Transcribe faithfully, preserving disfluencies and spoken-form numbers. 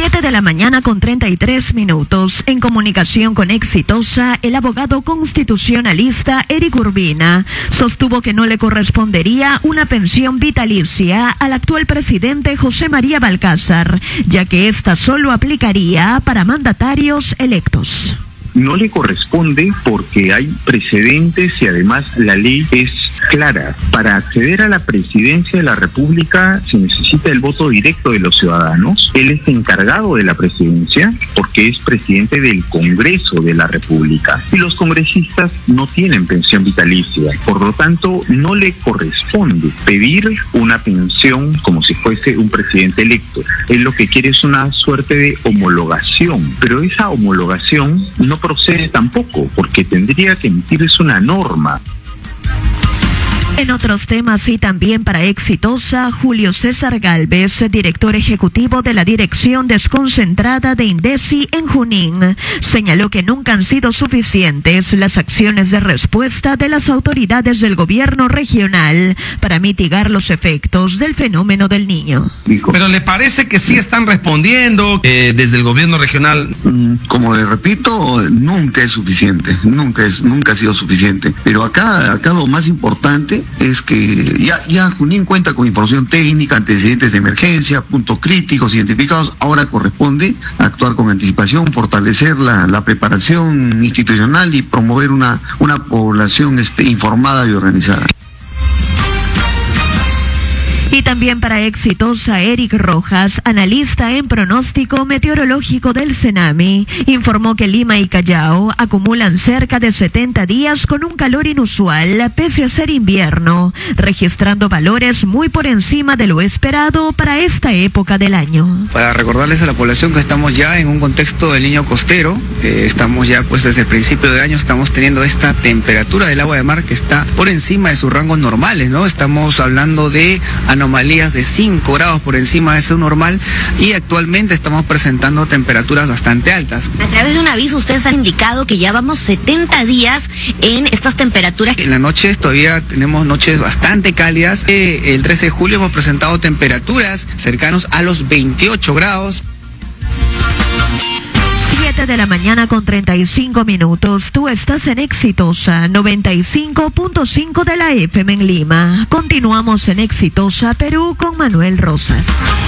siete de la mañana con treinta y tres minutos. En comunicación con Exitosa, el abogado constitucionalista Eric Urbina sostuvo que no le correspondería una pensión vitalicia al actual presidente José María Balcázar, ya que esta solo aplicaría para mandatarios electos. No le corresponde porque hay precedentes y además la ley es clara. Para acceder a la presidencia de la República se necesita el voto directo de los ciudadanos. Él es encargado de la presidencia porque es presidente del Congreso de la República. Y los congresistas no tienen pensión vitalicia. Por lo tanto, no le corresponde pedir una pensión como si fuese un presidente electo. Él lo que quiere es una suerte de homologación. Pero esa homologación no procede tampoco porque tendría que emitirse una norma. En otros temas y también para Exitosa, Julio César Gálvez, director ejecutivo de la Dirección Desconcentrada de INDECI en Junín, señaló que nunca han sido suficientes las acciones de respuesta de las autoridades del gobierno regional para mitigar los efectos del fenómeno del Niño. Pero ¿le parece que sí están respondiendo eh, desde el gobierno regional? Como le repito, nunca es suficiente, nunca es, nunca ha sido suficiente. Pero acá, acá lo más importante es que ya, ya Junín cuenta con información técnica, antecedentes de emergencia, puntos críticos identificados. Ahora corresponde actuar con anticipación, fortalecer la, la preparación institucional y promover una, una población este, informada y organizada. Y también para Exitosa, Eric Rojas, analista en pronóstico meteorológico del Cenami, informó que Lima y Callao acumulan cerca de setenta días con un calor inusual, pese a ser invierno, registrando valores muy por encima de lo esperado para esta época del año. Para recordarles a la población que estamos ya en un contexto del Niño costero, eh, estamos ya pues desde el principio de año estamos teniendo esta temperatura del agua de mar que está por encima de sus rangos normales, ¿no? Estamos hablando de anomalías de cinco grados por encima de su normal y actualmente estamos presentando temperaturas bastante altas. A través de un aviso ustedes han indicado que ya vamos setenta días en estas temperaturas. En la noche todavía tenemos noches bastante cálidas. Eh, el trece de julio hemos presentado temperaturas cercanos a los veintiocho grados. siete de la mañana con treinta y cinco minutos. Tú estás en Exitosa noventa y cinco punto cinco de la F M en Lima. Continuamos en Exitosa Perú con Manuel Rosas.